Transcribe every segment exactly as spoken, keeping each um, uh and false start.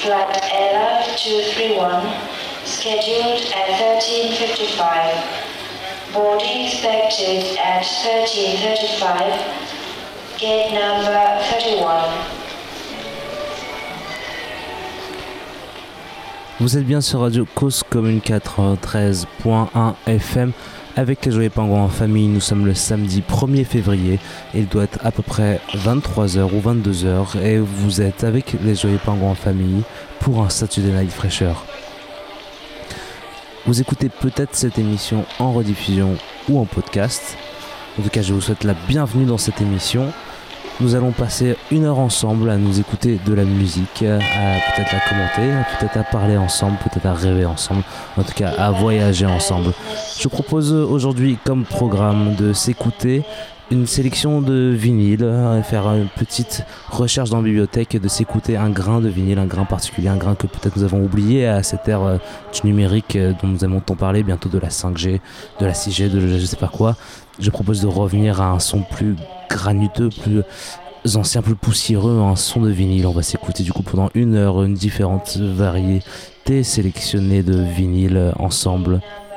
Flight Ella two three one, scheduled at thirteen fifty-five. Boarding expected at thirteen thirty-five. Gate number thirty-one. Vous êtes bien sur Radio Cause Commune quatre-vingt-treize point un F M avec les Joyeux Pingouins en famille. Nous sommes le samedi premier février et il doit être à peu près vingt-trois heures ou vingt-deux heures et vous êtes avec les Joyeux Pingouins en famille pour un Saturday Night fraîcheur. Vous écoutez peut-être cette émission en rediffusion ou en podcast. En tout cas, je vous souhaite la bienvenue dans cette émission. Nous allons passer une heure ensemble à nous écouter de la musique, à peut-être la commenter, peut-être à parler ensemble, peut-être à rêver ensemble, en tout cas à voyager ensemble. Je propose aujourd'hui comme programme de s'écouter une sélection de vinyles, faire une petite recherche dans la bibliothèque, de s'écouter un grain de vinyle, un grain particulier, un grain que peut-être nous avons oublié à cette ère du numérique dont nous allons tant parler, bientôt de la cinq G, de la six G, de je sais pas quoi. Je propose de revenir à un son plus graniteux, plus ancien, plus poussiéreux, un son de vinyle. On va s'écouter du coup pendant une heure une différente variété sélectionnée de vinyles ensemble.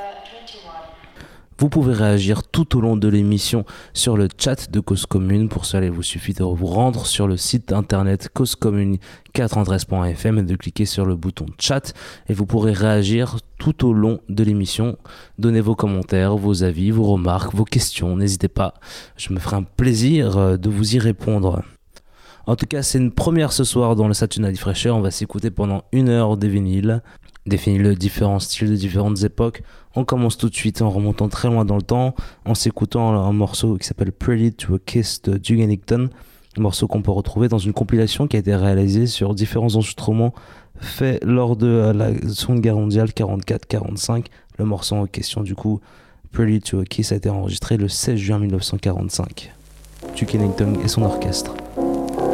Vous pouvez réagir tout au long de l'émission sur le chat de Cause Commune. Pour cela, il vous suffit de vous rendre sur le site internet cause commune quatre-vingt-treize point F M et de cliquer sur le bouton chat. Et vous pourrez réagir tout au long de l'émission. Donnez vos commentaires, vos avis, vos remarques, vos questions. N'hésitez pas, je me ferai un plaisir de vous y répondre. En tout cas, c'est une première ce soir dans le Saturday Night Fraîcheur. On va s'écouter pendant une heure des vinyles. Des vinyles de différents styles, de différentes époques. On commence tout de suite en remontant très loin dans le temps, en s'écoutant un morceau qui s'appelle Prelude to a Kiss de Duke Ellington, un morceau qu'on peut retrouver dans une compilation qui a été réalisée sur différents enregistrements faits lors de la Seconde Guerre mondiale quarante-quatre quarante-cinq. Le morceau en question, du coup, Prelude to a Kiss, a été enregistré le seize juin mille neuf cent quarante-cinq. Duke Ellington et son orchestre.